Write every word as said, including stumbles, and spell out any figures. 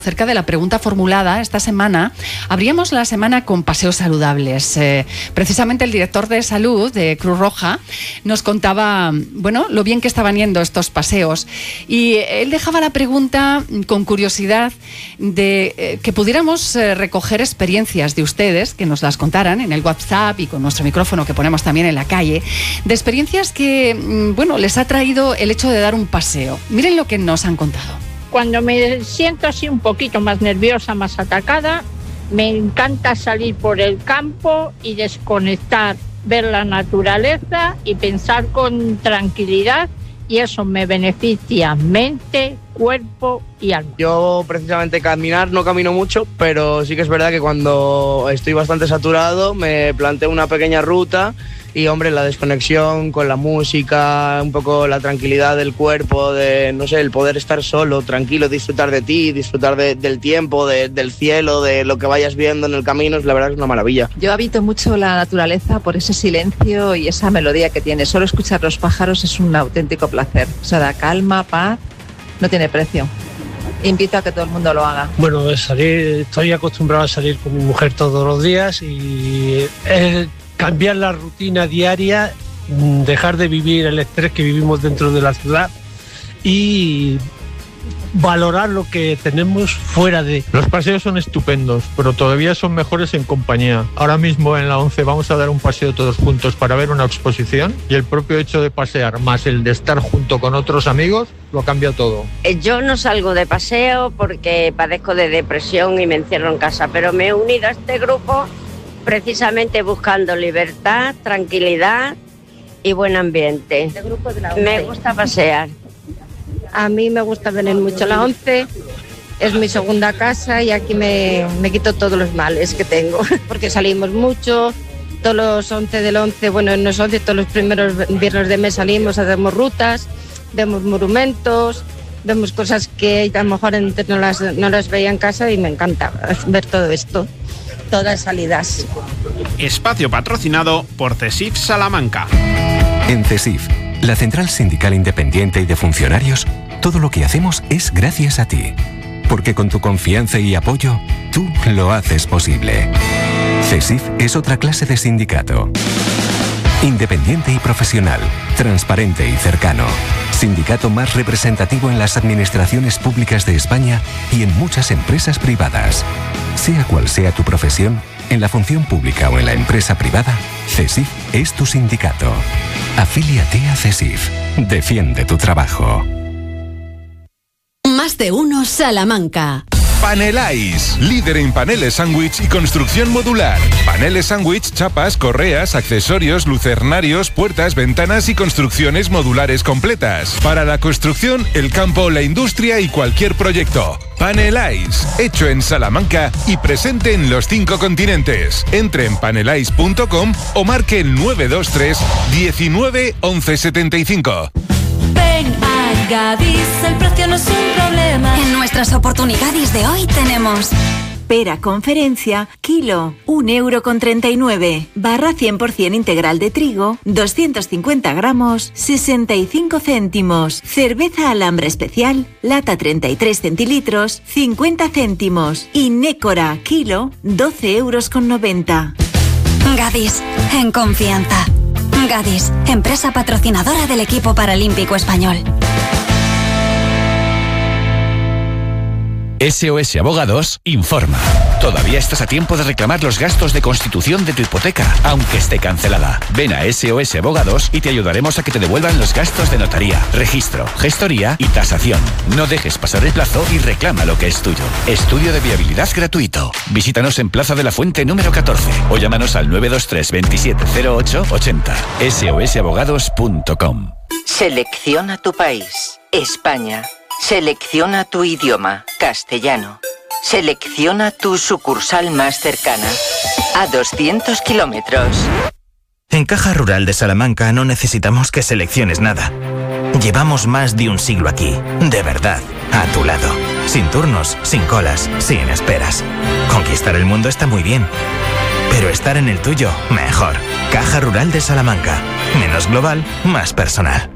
Acerca de la pregunta formulada esta semana, abríamos la semana con paseos saludables. Eh, precisamente el director de salud de Cruz Roja nos contaba, bueno, lo bien que estaban yendo estos paseos, y él dejaba la pregunta con curiosidad de eh, que pudiéramos eh, recoger experiencias de ustedes, que nos las contaran en el WhatsApp y con nuestro micrófono que ponemos también en la calle, de experiencias que, bueno, les ha traído el hecho de dar un paseo. Miren lo que nos han contado. Cuando me siento así un poquito más nerviosa, más atacada, me encanta salir por el campo y desconectar, ver la naturaleza y pensar con tranquilidad, y eso me beneficia mente, cuerpo y alma. Yo precisamente caminar no camino mucho, pero sí que es verdad que cuando estoy bastante saturado me planteo una pequeña ruta. Y, hombre, la desconexión con la música, un poco la tranquilidad del cuerpo, de, no sé, el poder estar solo, tranquilo, disfrutar de ti, disfrutar de, del tiempo, de, del cielo, de lo que vayas viendo en el camino, la verdad es una maravilla. Yo habito mucho la naturaleza por ese silencio y esa melodía que tiene. Solo escuchar los pájaros es un auténtico placer. O sea, da calma, paz, no tiene precio. Invito a que todo el mundo lo haga. Bueno, de salir, estoy acostumbrado a salir con mi mujer todos los días y es cambiar la rutina diaria, dejar de vivir el estrés que vivimos dentro de la ciudad y valorar lo que tenemos fuera de. Los paseos son estupendos, pero todavía son mejores en compañía. Ahora mismo en la once vamos a dar un paseo todos juntos para ver una exposición, y el propio hecho de pasear más el de estar junto con otros amigos lo cambia todo. Yo no salgo de paseo porque padezco de depresión y me encierro en casa, pero me he unido a este grupo precisamente buscando libertad, tranquilidad y buen ambiente. ¿Este grupo de la once? Me gusta pasear. A mí me gusta venir mucho a la once, es mi segunda casa y aquí me, me quito todos los males que tengo, porque salimos mucho, todos los once del once, bueno, en los once, todos los primeros viernes de mes salimos, hacemos rutas, vemos monumentos, vemos cosas que a lo mejor no las, no las veía en casa, y me encanta ver todo esto. Todas salidas. Espacio patrocinado por CESIF Salamanca. En CESIF, la Central Sindical Independiente y de Funcionarios, todo lo que hacemos es gracias a ti. Porque con tu confianza y apoyo, tú lo haces posible. CESIF es otra clase de sindicato. Independiente y profesional, transparente y cercano. Sindicato más representativo en las administraciones públicas de España y en muchas empresas privadas. Sea cual sea tu profesión, en la función pública o en la empresa privada, CESIF es tu sindicato. Afíliate a CESIF. Defiende tu trabajo. Más de uno Salamanca. Paneláis, líder en paneles sándwich y construcción modular. Paneles sándwich, chapas, correas, accesorios, lucernarios, puertas, ventanas y construcciones modulares completas. Para la construcción, el campo, la industria y cualquier proyecto. Paneláis, hecho en Salamanca y presente en los cinco continentes. Entre en paneláis punto com o marque el nueve dos tres diecinueve once setenta y cinco. Ven a Gadis, el precio no es un problema. En nuestras oportunidades de hoy tenemos pera conferencia, kilo, un euro con treinta y nueve. Barra cien por ciento integral de trigo, doscientos cincuenta gramos, sesenta y cinco céntimos. Cerveza Alhambra especial, lata treinta y tres centilitros, cincuenta céntimos. Y Nécora, kilo, doce euros con noventa. Gadis, en confianza. Gadis, empresa patrocinadora del equipo paralímpico español. S O S Abogados informa. Todavía estás a tiempo de reclamar los gastos de constitución de tu hipoteca, aunque esté cancelada. Ven a S O S Abogados y te ayudaremos a que te devuelvan los gastos de notaría, registro, gestoría y tasación. No dejes pasar el plazo y reclama lo que es tuyo. Estudio de viabilidad gratuito. Visítanos en Plaza de la Fuente número catorce o llámanos al nueve dos tres veintisiete cero ocho ochenta. S O S abogados punto com. Selecciona tu país. España. Selecciona tu idioma, castellano. Selecciona tu sucursal más cercana, a doscientos kilómetros. En Caja Rural de Salamanca no necesitamos que selecciones nada. Llevamos más de un siglo aquí, de verdad, a tu lado. Sin turnos, sin colas, sin esperas. Conquistar el mundo está muy bien, pero estar en el tuyo, mejor. Caja Rural de Salamanca. Menos global, más personal.